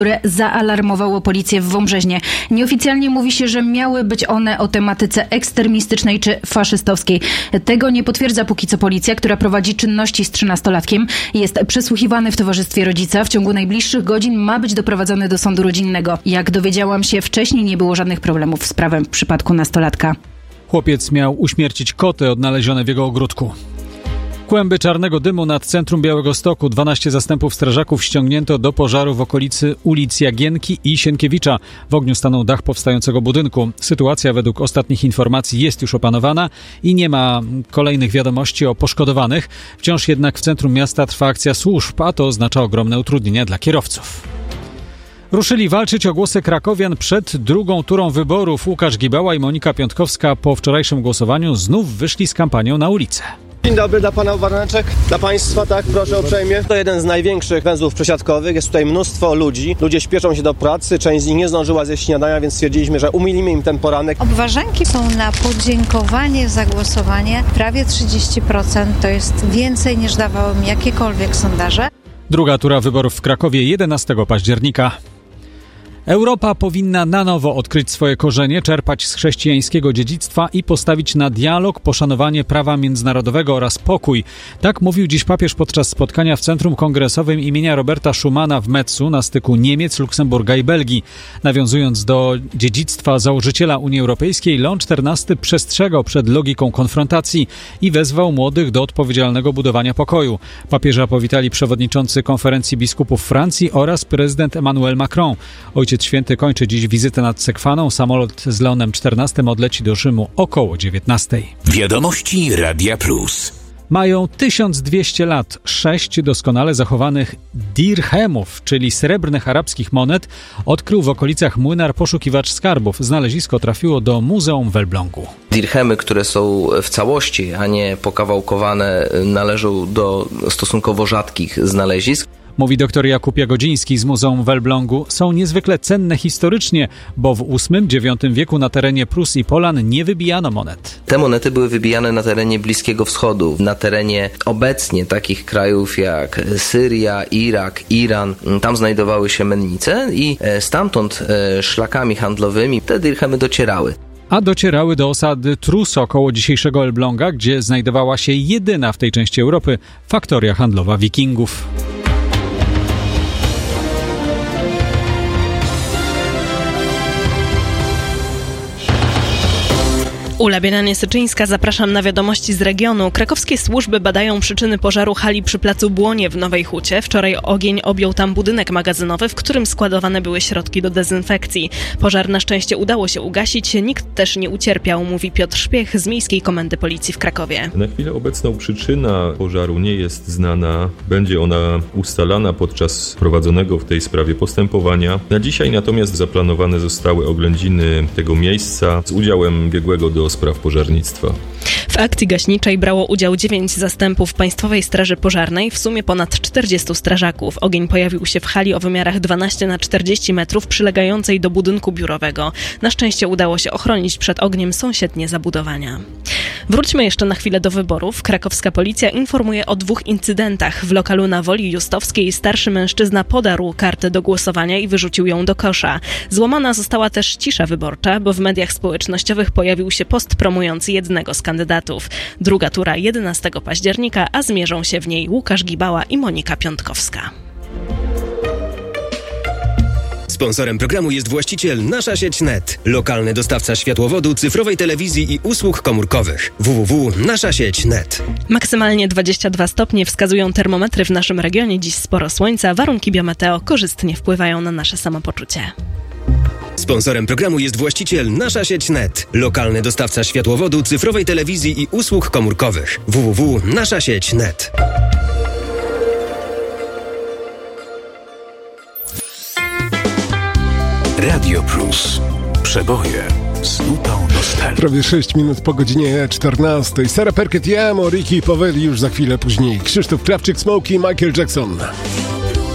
które zaalarmowało policję w Wąbrzeźnie. Nieoficjalnie mówi się, że miały być one o tematyce ekstremistycznej czy faszystowskiej. Tego nie potwierdza póki co policja, która prowadzi czynności z 13-latkiem. Jest przesłuchiwany w towarzystwie rodzica. W ciągu najbliższych godzin ma być doprowadzony do sądu rodzinnego. Jak dowiedziałam się wcześniej, nie było żadnych problemów z prawem w przypadku nastolatka. Chłopiec miał uśmiercić koty odnalezione w jego ogródku. Kłęby czarnego dymu nad centrum Białegostoku. 12 zastępów strażaków ściągnięto do pożaru w okolicy ulic Jagienki i Sienkiewicza. W ogniu stanął dach powstającego budynku. Sytuacja według ostatnich informacji jest już opanowana i nie ma kolejnych wiadomości o poszkodowanych. Wciąż jednak w centrum miasta trwa akcja służb, a to oznacza ogromne utrudnienia dla kierowców. Ruszyli walczyć o głosy krakowian przed drugą turą wyborów. Łukasz Gibała i Monika Piątkowska po wczorajszym głosowaniu znów wyszli z kampanią na ulicę. Dzień dobry, dla pana Warneczek, dla państwa, tak, proszę uprzejmie. To jeden z największych węzłów przesiadkowych, jest tutaj mnóstwo ludzi. Ludzie śpieszą się do pracy, część z nich nie zdążyła zjeść śniadania, więc stwierdziliśmy, że umilimy im ten poranek. Obwarzanki są na podziękowanie za głosowanie. Prawie 30%, to jest więcej niż dawały mi jakiekolwiek sondaże. Druga tura wyborów w Krakowie 11 października. Europa powinna na nowo odkryć swoje korzenie, czerpać z chrześcijańskiego dziedzictwa i postawić na dialog, poszanowanie prawa międzynarodowego oraz pokój. Tak mówił dziś papież podczas spotkania w Centrum Kongresowym imienia Roberta Schumana w Metzu na styku Niemiec, Luksemburga i Belgii. Nawiązując do dziedzictwa założyciela Unii Europejskiej, Leon XIV przestrzegał przed logiką konfrontacji i wezwał młodych do odpowiedzialnego budowania pokoju. Papieża powitali przewodniczący Konferencji Biskupów Francji oraz prezydent Emmanuel Macron. Ojciec Święty kończy dziś wizytę nad Sekwaną. Samolot z Leonem XIV odleci do Rzymu około 19:00. Wiadomości Radia Plus. Mają 1200 lat 6 doskonale zachowanych dirhemów, czyli srebrnych arabskich monet, odkrył w okolicach Młynar poszukiwacz skarbów. Znalezisko trafiło do Muzeum w Elblągu. Dirhemy, które są w całości, a nie pokawałkowane, należą do stosunkowo rzadkich znalezisk. Mówi dr Jakub Jagodziński z Muzeum w Elblągu. Są niezwykle cenne historycznie, bo w VIII-IX wieku na terenie Prus i Polan nie wybijano monet. Te monety były wybijane na terenie Bliskiego Wschodu, na terenie obecnie takich krajów jak Syria, Irak, Iran. Tam znajdowały się mennice i stamtąd szlakami handlowymi te dirhemy docierały. A docierały do osady Truso koło dzisiejszego Elbląga, gdzie znajdowała się jedyna w tej części Europy faktoria handlowa Wikingów. Ula Bielanie-Syczyńska, zapraszam na wiadomości z regionu. Krakowskie służby badają przyczyny pożaru hali przy placu Błonie w Nowej Hucie. Wczoraj ogień objął tam budynek magazynowy, w którym składowane były środki do dezynfekcji. Pożar na szczęście udało się ugasić, nikt też nie ucierpiał, mówi Piotr Szpiech z Miejskiej Komendy Policji w Krakowie. Na chwilę obecną przyczyna pożaru nie jest znana. Będzie ona ustalana podczas prowadzonego w tej sprawie postępowania. Na dzisiaj natomiast zaplanowane zostały oględziny tego miejsca z udziałem biegłego do spraw pożarnictwa. W akcji gaśniczej brało udział 9 zastępów Państwowej Straży Pożarnej, w sumie ponad 40 strażaków. Ogień pojawił się w hali o wymiarach 12x40 metrów przylegającej do budynku biurowego. Na szczęście udało się ochronić przed ogniem sąsiednie zabudowania. Wróćmy jeszcze na chwilę do wyborów. Krakowska policja informuje o 2 incydentach. W lokalu na Woli Justowskiej starszy mężczyzna podarł kartę do głosowania i wyrzucił ją do kosza. Złamana została też cisza wyborcza, bo w mediach społecznościowych pojawił się post promujący jednego z kandydatów. Druga tura 11 października, a zmierzą się w niej Łukasz Gibała i Monika Piątkowska. Sponsorem programu jest właściciel Nasza Sieć Net, lokalny dostawca światłowodu, cyfrowej telewizji i usług komórkowych. www.naszasieć.net. Maksymalnie 22 stopnie wskazują termometry w naszym regionie. Dziś sporo słońca, warunki biometeo korzystnie wpływają na nasze samopoczucie. Sponsorem programu jest właściciel Nasza Sieć Net, lokalny dostawca światłowodu, cyfrowej telewizji i usług komórkowych. www.naszasieć.net. Radio Plus. Przeboje z nutą nostalgii. Prawie 6 minut po godzinie 14. Sara Perket, Ricky Poweli już za chwilę później. Krzysztof Krawczyk, Smokey, Michael Jackson.